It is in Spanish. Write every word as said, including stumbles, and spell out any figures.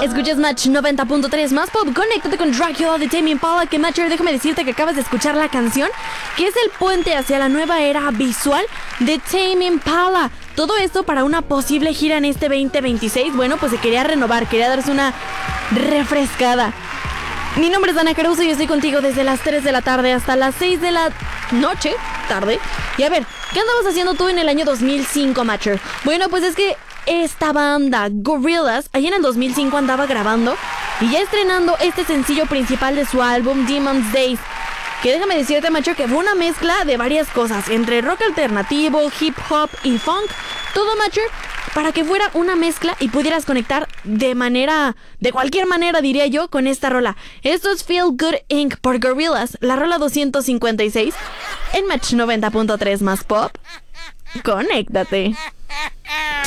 Escuchas Match noventa punto tres más pop. Conéctate con Dracula de Tame Impala. Que Matcher, déjame decirte que acabas de escuchar la canción, que es el puente hacia la nueva era visual de Tame Impala. Todo esto para una posible gira en este veinte veintiséis. Bueno, pues se quería renovar, quería darse una refrescada. Mi nombre es Dana Caruso y estoy contigo desde las tres de la tarde hasta las seis de la noche, tarde. Y a ver, ¿qué andabas haciendo tú en el año dos mil cinco, Matcher? Bueno, pues es que esta banda, Gorillaz, allá en el dos mil cinco andaba grabando y ya estrenando este sencillo principal de su álbum, Demon's Days. Que déjame decirte, Matcher, que fue una mezcla de varias cosas, entre rock alternativo, hip hop y funk. Todo, Matcher, para que fuera una mezcla y pudieras conectar de manera, de cualquier manera diría yo, con esta rola. Esto es Feel Good incorporated por Gorillaz, la rola doscientos cincuenta y seis en Match noventa punto tres más pop. Conéctate.